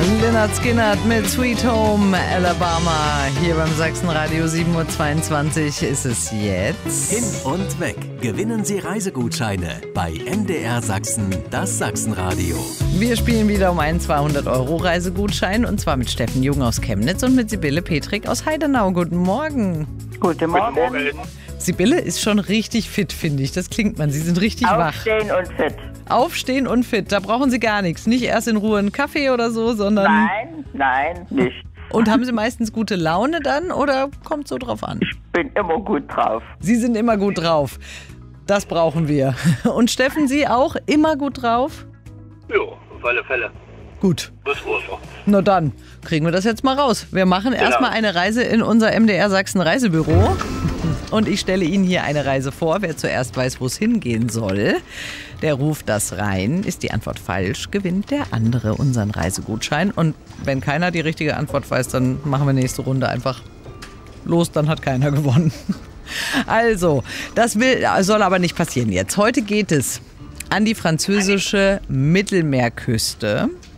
Lynyrd Skynyrd mit Sweet Home Alabama. Hier beim Sachsenradio 7.22 Uhr ist es jetzt. Hin und weg. Gewinnen Sie Reisegutscheine bei MDR Sachsen, das Sachsenradio. Wir spielen wieder um einen 200-Euro-Reisegutschein und zwar mit Steffen Jung aus Chemnitz und mit Sibylle Petrik aus Heidenau. Guten Morgen. Guten Morgen. Sibylle ist schon richtig fit, finde ich. Das klingt man. Sie sind richtig wach. Aufstehen und fit. Aufstehen und fit. Da brauchen Sie gar nichts. Nicht erst in Ruhe einen Kaffee oder so, sondern... Nein, nicht. Und haben Sie meistens gute Laune dann oder kommt so drauf an? Ich bin immer gut drauf. Sie sind immer gut drauf. Das brauchen wir. Und Steffen, Sie auch immer gut drauf? Ja, auf alle Fälle. Gut. Das war's so. Na dann, kriegen wir das jetzt mal raus. Wir machen erstmal eine Reise in unser MDR Sachsen Reisebüro. Und ich stelle Ihnen hier eine Reise vor. Wer zuerst weiß, wo es hingehen soll, der ruft das rein. Ist die Antwort falsch, gewinnt der andere unseren Reisegutschein. Und wenn keiner die richtige Antwort weiß, dann machen wir nächste Runde einfach los, dann hat keiner gewonnen. Also, das soll aber nicht passieren jetzt. Heute geht es an die französische Mittelmeerküste.